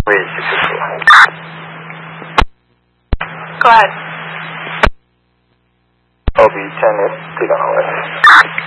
Go ahead. OB10 is 2 on the way.